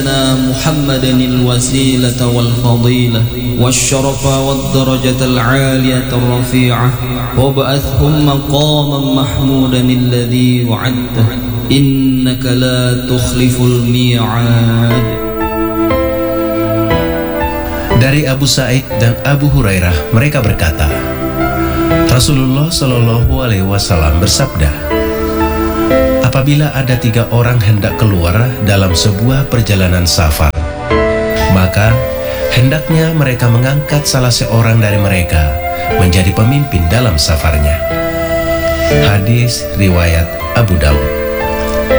محمدا الوسيلة والفضيلة والشرف والدرجة العالية الرفيعة وابعثهم مقاما محمودا الذي وعدته إنك لا تخلف الميعاد. Dari Abu Sa'id dan Abu Hurairah mereka berkata, Rasulullah Shallallahu Alaihi Wasallam bersabda, apabila ada 3 orang hendak keluar dalam sebuah perjalanan safar, maka hendaknya mereka mengangkat salah seorang dari mereka menjadi pemimpin dalam safarnya. Hadis riwayat Abu Daud.